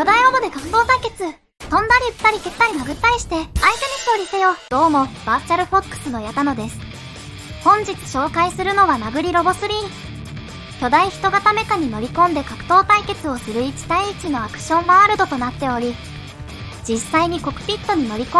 巨大オボで格闘対決。飛んだり打ったり蹴ったり殴ったりして相手に勝利せよ。どうも、バーチャルフォックスの矢田野です。本日紹介するのは殴りロボ3。巨大人型メカに乗り込んで格闘対決をする1対1のアクションワールドとなっており、実際にコクピットに乗り込